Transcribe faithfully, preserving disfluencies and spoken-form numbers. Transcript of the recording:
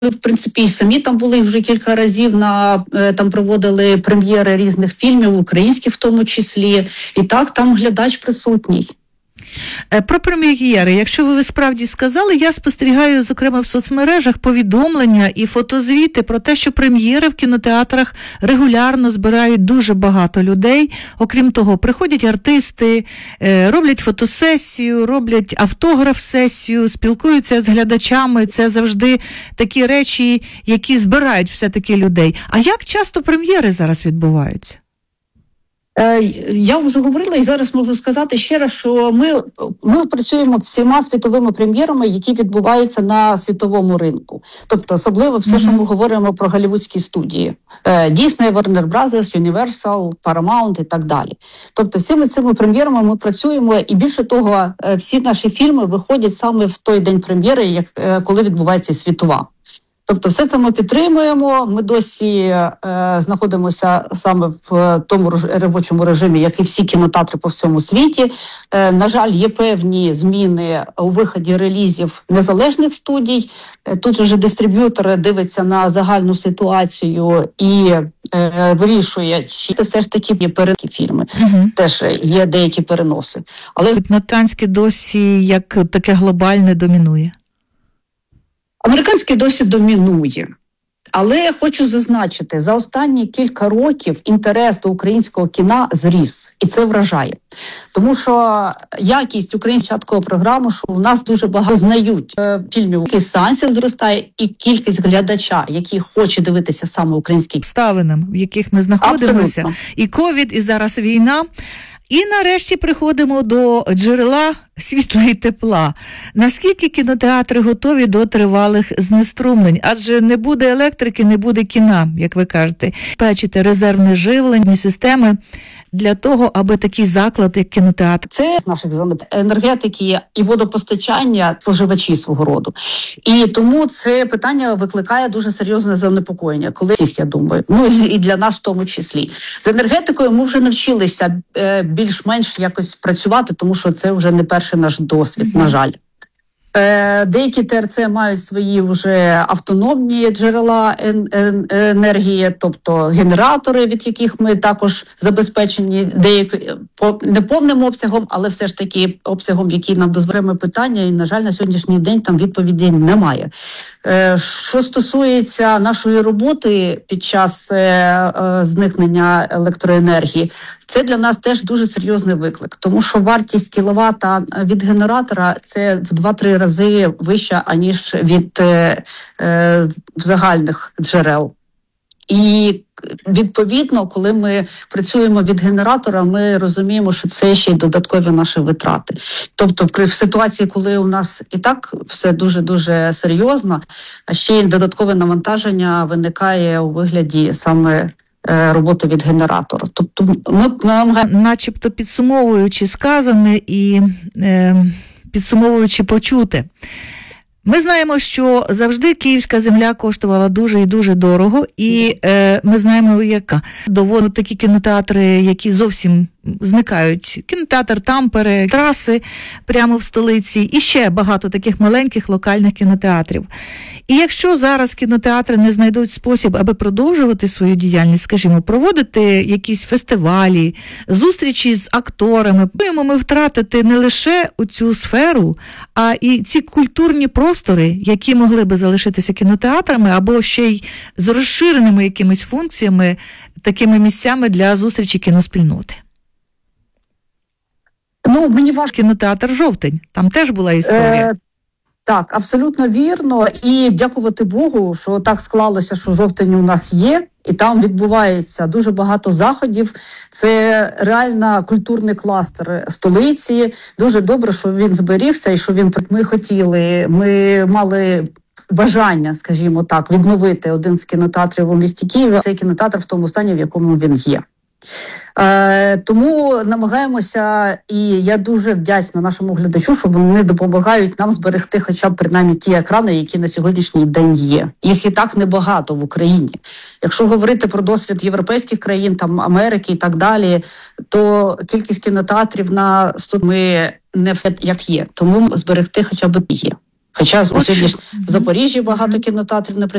Ми, в принципі, і самі там були вже кілька разів, на там проводили прем'єри різних фільмів, українських в тому числі. І так, там глядач присутній. Про прем'єри, якщо ви справді сказали, я спостерігаю, зокрема, в соцмережах повідомлення і фотозвіти про те, що прем'єри в кінотеатрах регулярно збирають дуже багато людей. Окрім того, приходять артисти, роблять фотосесію, роблять автограф-сесію, спілкуються з глядачами. Це завжди такі речі, які збирають все-таки людей. А як часто прем'єри зараз відбуваються? Я вже говорила і зараз можу сказати ще раз, що ми, ми працюємо всіма світовими прем'єрами, які відбуваються на світовому ринку. Тобто, особливо все, mm-hmm. що ми говоримо про голлівудські студії. Disney, Warner Brothers, Universal, Paramount і так далі. Тобто, всіми цими прем'єрами ми працюємо, і більше того, всі наші фільми виходять саме в той день прем'єри, як, коли відбувається світова. Тобто все це ми підтримуємо, ми досі е, знаходимося саме в тому робочому режимі, як і всі кінотеатри по всьому світі. Е, на жаль, є певні зміни у виході релізів незалежних студій. Е, тут вже дистриб'ютор дивиться на загальну ситуацію і е, вирішує, чи це все ж таки є передкі фільми. Угу. Теж є деякі переноси. Але американське досі як таке глобальне домінує? Американський досі домінує, але я хочу зазначити, за останні кілька років інтерес до українського кіна зріс, і це вражає. Тому що якість української програми, що у нас дуже багато знають фільмів, кількість сеансів зростає, і кількість глядача, який хоче дивитися саме український обставинам, в яких ми знаходимося. Абсолютно. І ковід, і зараз війна. І нарешті приходимо до джерела світла і тепла. Наскільки кінотеатри готові до тривалих знеструмлень? Адже не буде електрики, не буде кіна, як ви кажете. Печите резервне живлення, системи для того, аби такий заклад, як кінотеатр. Це наших енергетики і водопостачання споживачі свого роду. І тому це питання викликає дуже серйозне занепокоєння, коли всіх, я думаю, ну і для нас в тому числі. З енергетикою ми вже навчилися більш-менш якось працювати, тому що це вже не перший наш досвід, mm-hmm. на жаль. Деякі ТРЦ мають свої вже автономні джерела енергії, тобто генератори, від яких ми також забезпечені деякі не повним обсягом, але все ж таки обсягом, який нам дозволяє питання, і, на жаль, на сьогоднішній день там відповіді немає. Що стосується нашої роботи під час зникнення електроенергії, це для нас теж дуже серйозний виклик, тому що вартість кіловата від генератора – це в два-три рази вища, аніж від е, е, загальних джерел. І, відповідно, коли ми працюємо від генератора, ми розуміємо, що це ще й додаткові наші витрати. Тобто, при в ситуації, коли у нас і так все дуже-дуже серйозно, а ще й додаткове навантаження виникає у вигляді саме роботи від генератора. Тобто ми намагаємося... Начебто підсумовуючи сказане і е, підсумовуючи почуте. Ми знаємо, що завжди київська земля коштувала дуже і дуже дорого, і е, ми знаємо, яка доводять такі кінотеатри, які зовсім зникають. Кінотеатр Тампере, траси прямо в столиці, і ще багато таких маленьких локальних кінотеатрів. І якщо зараз кінотеатри не знайдуть спосіб, аби продовжувати свою діяльність, скажімо, проводити якісь фестивалі, зустрічі з акторами, будемо ми втратити не лише цю сферу, а і ці культурні простори, які могли би залишитися кінотеатрами, або ще й з розширеними якимись функціями, такими місцями для зустрічі кіноспільноти. Ну, мені важко. Кінотеатр «Жовтень», там теж була історія. Е, так, абсолютно вірно. І дякувати Богу, що так склалося, що «Жовтень» у нас є, і там відбувається дуже багато заходів. Це реально культурний кластер столиці. Дуже добре, що він зберігся і що він ми хотіли, ми мали бажання, скажімо так, відновити один з кінотеатрів у місті Києві. Цей кінотеатр в тому стані, в якому він є. Е, тому намагаємося, і я дуже вдячна нашому глядачу, що вони допомагають нам зберегти хоча б принаймні ті екрани, які на сьогоднішній день є. Їх і так небагато в Україні. Якщо говорити про досвід європейських країн, там Америки і так далі, то кількість кінотеатрів на сто ми не все як є. Тому зберегти хоча б є. Хоча у сьогодні в Запоріжжі багато кінотеатрів не працює.